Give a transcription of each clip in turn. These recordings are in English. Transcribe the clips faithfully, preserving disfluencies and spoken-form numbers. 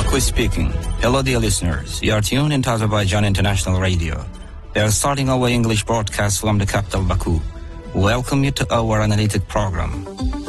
Baku speaking. Hello dear listeners, you are tuned into Azerbaijan International Radio. We are starting our English broadcast from the capital Baku. Welcome you to our analytic program.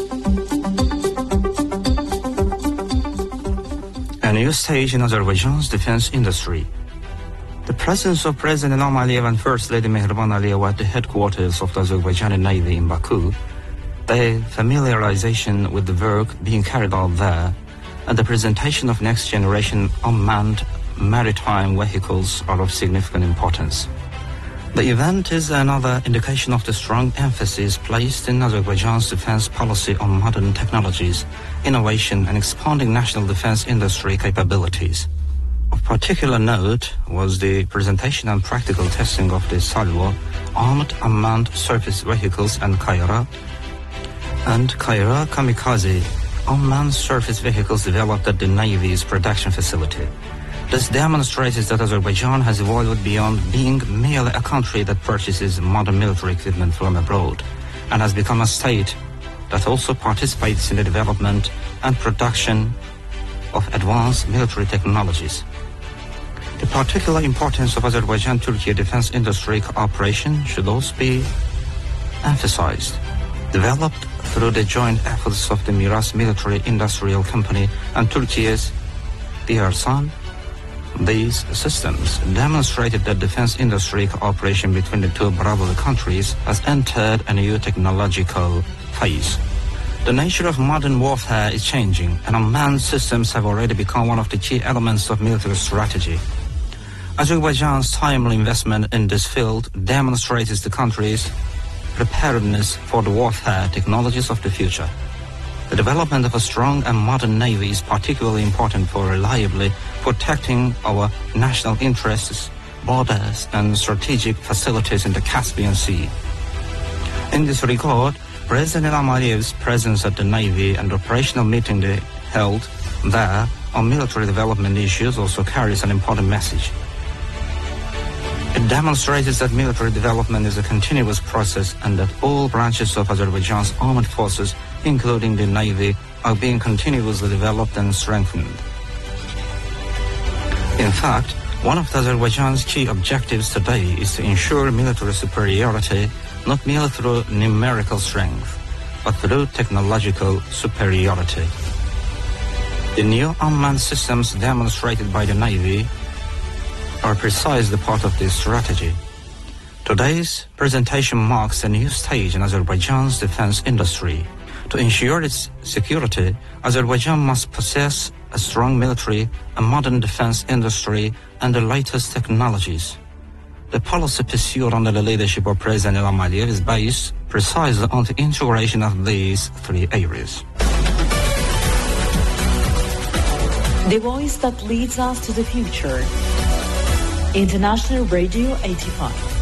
A new stage in Azerbaijan's defense industry. The presence of President Ilham Aliyev and First Lady Mehriban Aliyeva at the headquarters of the Azerbaijani Navy in Baku, the familiarization with the work being carried out there, and the presentation of next-generation unmanned maritime vehicles are of significant importance. The event is another indication of the strong emphasis placed in Azerbaijan's defense policy on modern technologies, innovation, and expanding national defense industry capabilities. Of particular note was the presentation and practical testing of the Salvo armed unmanned surface vehicles and Kayra and Kayra Kamikaze unmanned surface vehicles developed at the Navy's production facility. This demonstrates that Azerbaijan has evolved beyond being merely a country that purchases modern military equipment from abroad and has become a state that also participates in the development and production of advanced military technologies. The particular importance of Azerbaijan-Turkey defense industry cooperation should also be emphasized. Developed through the joint efforts of the Miras Military Industrial Company and Turkey's Diarsan, these systems demonstrated that defense industry cooperation between the two brother countries has entered a new technological phase. The nature of modern warfare is changing, and unmanned systems have already become one of the key elements of military strategy. Azerbaijan's timely investment in this field demonstrates the country's preparedness for the warfare technologies of the future. The development of a strong and modern navy is particularly important for reliably protecting our national interests, borders, and strategic facilities in the Caspian Sea. In this regard, President Ilham Aliyev's presence at the Navy and operational meeting they held there on military development issues also carries an important message. It demonstrates that military development is a continuous process and that all branches of Azerbaijan's armed forces, including the Navy, are being continuously developed and strengthened. In fact, one of Azerbaijan's key objectives today is to ensure military superiority not merely through numerical strength, but through technological superiority. The new unmanned systems demonstrated by the Navy are precisely part of this strategy. Today's presentation marks a new stage in Azerbaijan's defense industry. To ensure its security, Azerbaijan must possess a strong military, a modern defense industry, and the latest technologies. The policy pursued under the leadership of President Ilham Aliyev is based precisely on the integration of these three areas. The voice that leads us to the future. International Radio eighty-five.